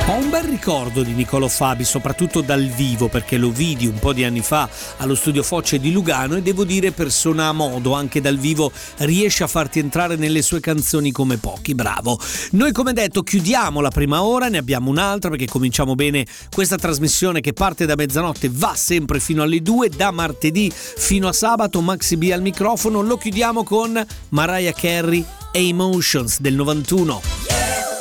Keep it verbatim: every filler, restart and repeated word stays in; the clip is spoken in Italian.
Ho un bel ricordo di Niccolò Fabi, soprattutto dal vivo, perché lo vidi un po' di anni fa allo Studio Foce di Lugano e devo dire persona a modo, anche dal vivo riesce a farti entrare nelle sue canzoni come pochi, bravo. Noi, come detto, chiudiamo la prima ora, ne abbiamo un'altra perché cominciamo bene questa trasmissione che parte da mezzanotte, va sempre fino alle due, da martedì fino a sabato. Maxi B al microfono, lo chiudiamo con Mariah Carey e Emotions del novantuno.